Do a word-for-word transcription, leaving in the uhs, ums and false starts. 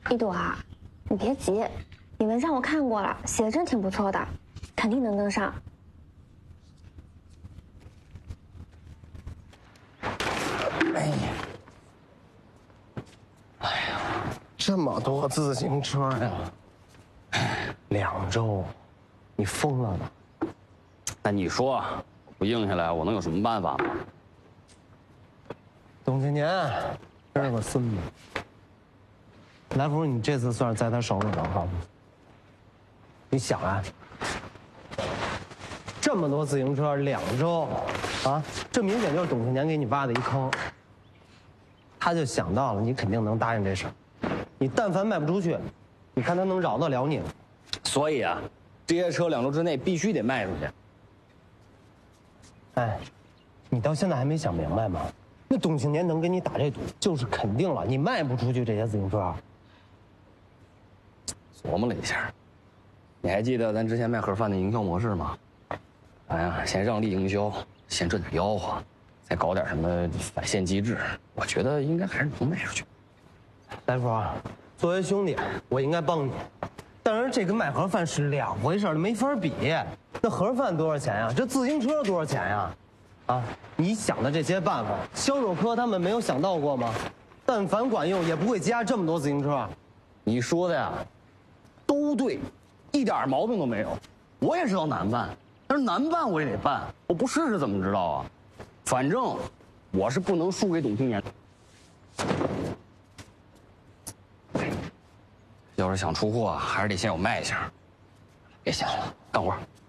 一朵啊，你别急，你文章我看过了，写的真挺不错的，肯定能登上。 哎呀，哎呀，这么多自行车呀！两周，你疯了吧？ 那你说，不硬下来，我能有什么办法吗？ 董青年真是个孙子。来福，你这次算是在他手里了哈。你想啊，这么多自行车两周，啊，这明显就是董青年给你挖的一坑。他就想到了你肯定能答应这事儿，你但凡卖不出去，你看他能饶得了你吗？ 所以啊，这些车两周之内必须得卖出去。 哎，你到现在还没想明白吗？那董青年能给你打这赌，就是肯定了你卖不出去这些自行车。 琢磨了一下，你还记得咱之前卖盒饭的营销模式吗？哎呀，先让利营销，先赚点吆喝，再搞点什么返现机制，我觉得应该还是能卖出去。 来福，作为兄弟，我应该帮你，但是这跟卖盒饭是两回事，没法比。那盒饭多少钱呀？这自行车多少钱呀？啊，你想的这些办法，销售科他们没有想到过吗？但凡管用，也不会加这么多自行车。 你说的呀，都对，一点毛病都没有。我也知道难办，但是难办我也得办，我不试试怎么知道啊？反正我是不能输给董青年。要是想出货，还是得先有卖相。别想了，干活。